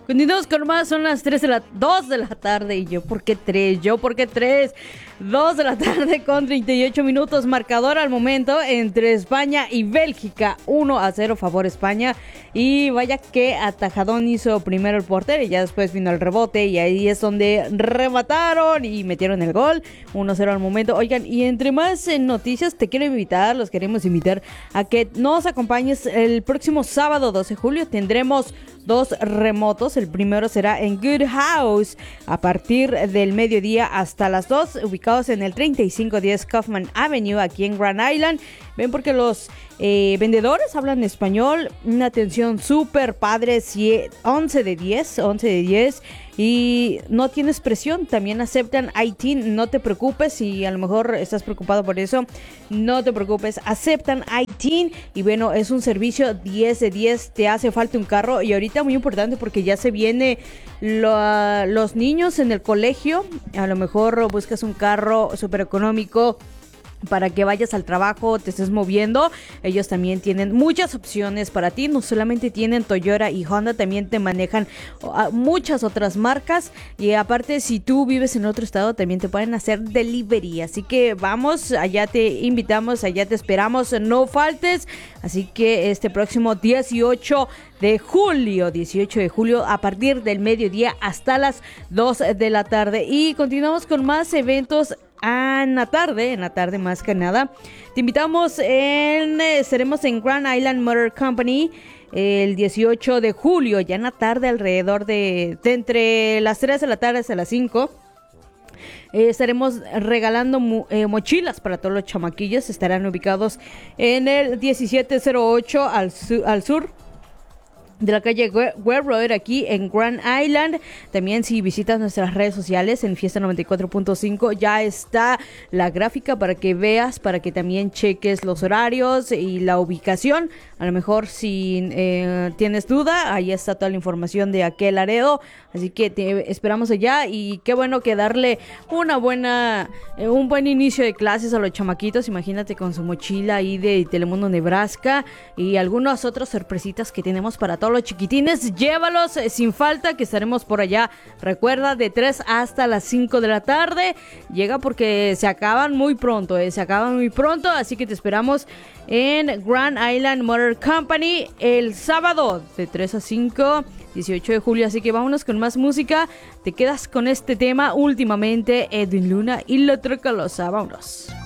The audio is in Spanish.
Continuamos con más, son las 2 de la tarde. Y yo, ¿por qué 3? 2 de la tarde con 38 minutos. Marcador al momento entre España y Bélgica. 1-0 favor España. Y vaya que atajadón hizo primero el portero y ya después vino el rebote. Y ahí es donde remataron y metieron el gol. 1-0 al momento. Oigan, y entre más noticias, los queremos invitar a que nos acompañes el próximo sábado 12 de julio. Tendremos 2 remotos. El primero será en Good House a partir del mediodía hasta las 2, ubicados en el 3510 Kaufman Avenue aquí en Grand Island. Ven, porque los vendedores hablan español, una atención súper padre, 11 de 10 y no tienes presión. También aceptan IT, no te preocupes si a lo mejor estás preocupado por eso, no te preocupes, aceptan IT y bueno, es un servicio 10 de 10. Te hace falta un carro y ahorita muy importante porque ya se viene los niños en el colegio. A lo mejor buscas un carro súper económico para que vayas al trabajo, te estés moviendo. Ellos también tienen muchas opciones para ti. No solamente tienen Toyota y Honda, también te manejan muchas otras marcas. Y aparte, si tú vives en otro estado, también te pueden hacer delivery. Así que vamos, allá te invitamos, allá te esperamos, no faltes. Así que este próximo 18 de julio a partir del mediodía hasta las 2 de la tarde. Y continuamos con más eventos en la tarde más que nada. Te invitamos estaremos en Grand Island Motor Company el 18 de julio, ya en la tarde, alrededor de entre las 3 de la tarde hasta las 5. Estaremos regalando mochilas para todos los chamaquillos. Estarán ubicados en el 1708 al sur de la calle Web Road aquí en Grand Island. También si visitas nuestras redes sociales en Fiesta 94.5 ya está la gráfica para que veas, para que también cheques los horarios y la ubicación. A lo mejor si tienes duda, ahí está toda la información de aquel Laredo. Así que te esperamos allá y qué bueno que darle un buen inicio de clases a los chamaquitos. Imagínate con su mochila ahí de Telemundo Nebraska y algunas otras sorpresitas que tenemos para todos los chiquitines. Llévalos sin falta, que estaremos por allá. Recuerda, de 3 hasta las 5 de la tarde. Llega porque se acaban muy pronto, así que te esperamos en Grand Island Motor Company el sábado de 3 a 5, 18 de julio. Así que vámonos con más música. Te quedas con este tema últimamente, Edwin Luna y La Tracalosa. Vámonos.